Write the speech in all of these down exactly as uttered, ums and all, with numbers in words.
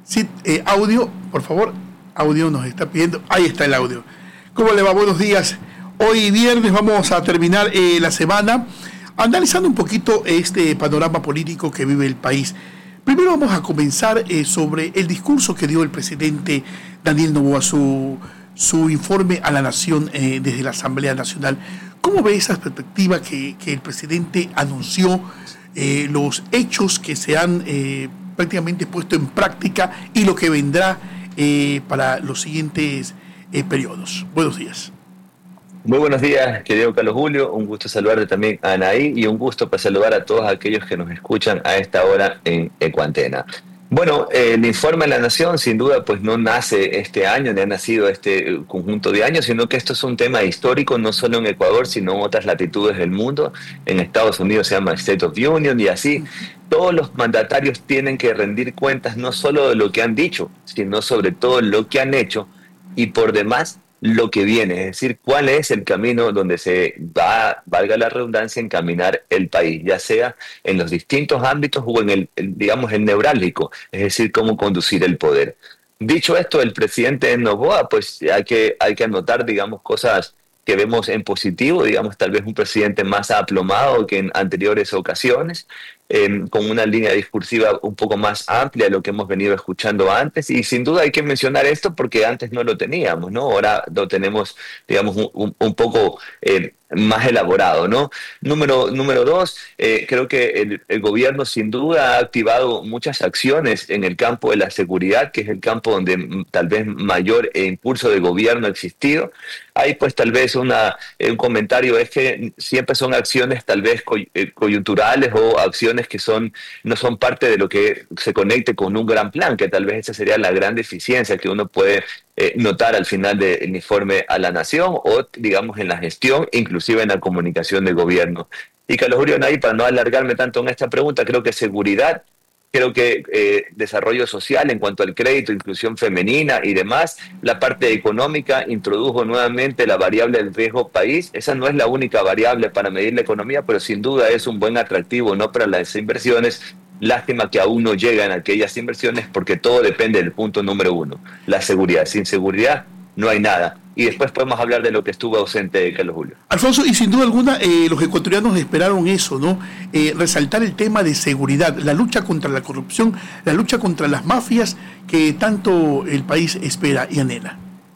Sí, eh, audio, por favor, audio nos está pidiendo, ahí está el audio. ¿Cómo le va? Buenos días. Hoy viernes vamos a terminar eh, la semana analizando un poquito este panorama político que vive el país. Primero vamos a comenzar eh, sobre el discurso que dio el presidente Daniel Noboa, su, su informe a la nación eh, desde la Asamblea Nacional. ¿Cómo ve esa perspectiva que, que el presidente anunció, eh, los hechos que se han eh, prácticamente puesto en práctica y lo que vendrá eh, para los siguientes eh, periodos? Buenos días. Muy buenos días, querido Carlos Julio. Un gusto saludarte también a Anaí y un gusto para saludar a todos aquellos que nos escuchan a esta hora en Ecuantena. Bueno, eh, el informe de la Nación sin duda pues no nace este año, ni ha nacido este conjunto de años, sino que esto es un tema histórico no solo en Ecuador, sino en otras latitudes del mundo. En Estados Unidos se llama State of the Union y así. Todos los mandatarios tienen que rendir cuentas no solo de lo que han dicho, sino sobre todo lo que han hecho y por demás lo que viene, es decir, cuál es el camino donde se va, valga la redundancia, encaminar el país, ya sea en los distintos ámbitos o en el, el digamos, el neurálgico, es decir, cómo conducir el poder. Dicho esto, el presidente Noboa, pues hay que, hay que anotar, digamos, cosas que vemos en positivo, digamos, tal vez un presidente más aplomado que en anteriores ocasiones, eh, con una línea discursiva un poco más amplia de lo que hemos venido escuchando antes, y sin duda hay que mencionar esto porque antes no lo teníamos, ¿no? Ahora lo tenemos, digamos, un, un poco eh, más elaborado, ¿no? Número, número dos, eh, creo que el, el gobierno sin duda ha activado muchas acciones en el campo de la seguridad, que es el campo donde tal vez mayor impulso de gobierno ha existido. Hay pues tal vez una, un comentario, es que siempre son acciones tal vez coyunturales o acciones que son no son parte de lo que se conecte con un gran plan, que tal vez esa sería la gran deficiencia que uno puede eh, notar al final del informe a la nación o digamos en la gestión, inclusive en la comunicación del gobierno. Y Carlos Julio, Nay, para no alargarme tanto en esta pregunta, creo que seguridad, creo que eh, desarrollo social en cuanto al crédito, inclusión femenina y demás. La parte económica introdujo nuevamente la variable del riesgo país. Esa no es la única variable para medir la economía, pero sin duda es un buen atractivo, ¿no?, para las inversiones. Lástima que aún no llegan aquellas inversiones porque todo depende del punto número uno, la seguridad. Sin seguridad no hay nada. Y después podemos hablar de lo que estuvo ausente Carlos Julio. Alfonso, y sin duda alguna eh, los ecuatorianos esperaron eso, ¿no? Eh, resaltar el tema de seguridad, la lucha contra la corrupción, la lucha contra las mafias que tanto el país espera y anhela.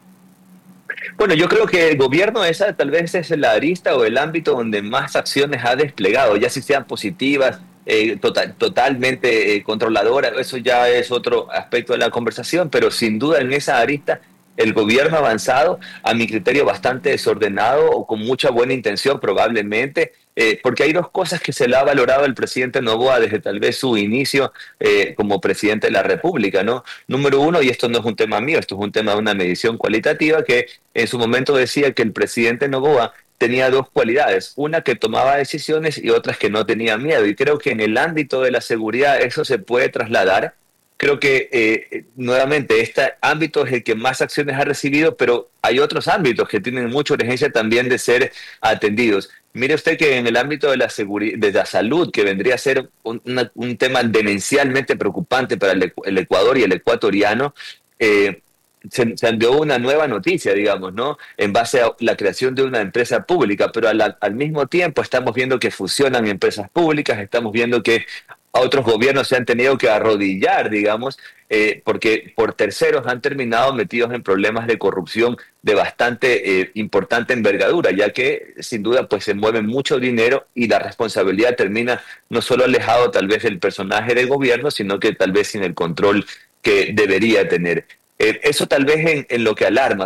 Bueno, yo creo que el gobierno esa tal vez es la arista o el ámbito donde más acciones ha desplegado, ya si sean positivas, eh, total, totalmente eh, controladoras, eso ya es otro aspecto de la conversación, pero sin duda en esa arista el gobierno ha avanzado, a mi criterio, bastante desordenado o con mucha buena intención probablemente, eh, porque hay dos cosas que se le ha valorado al presidente Noboa desde tal vez su inicio eh, como presidente de la República, ¿no? Número uno, y esto no es un tema mío, esto es un tema de una medición cualitativa, que en su momento decía que el presidente Noboa tenía dos cualidades, una que tomaba decisiones y otras que no tenía miedo, y creo que en el ámbito de la seguridad eso se puede trasladar. Creo que eh, nuevamente este ámbito es el que más acciones ha recibido, pero hay otros ámbitos que tienen mucha urgencia también de ser atendidos. Mire usted que en el ámbito de la seguridad, de la salud, que vendría a ser un, una, un tema demencialmente preocupante para el, el Ecuador y el ecuatoriano, eh, se, se envió una nueva noticia, digamos, ¿no?, en base a la creación de una empresa pública, pero al, al mismo tiempo estamos viendo que fusionan empresas públicas, estamos viendo que a otros gobiernos se han tenido que arrodillar, digamos, eh, porque por terceros han terminado metidos en problemas de corrupción de bastante eh, importante envergadura, ya que sin duda pues se mueve mucho dinero y la responsabilidad termina no solo alejado tal vez del personaje del gobierno, sino que tal vez sin el control que debería tener. Eh, eso tal vez en, en lo que alarma.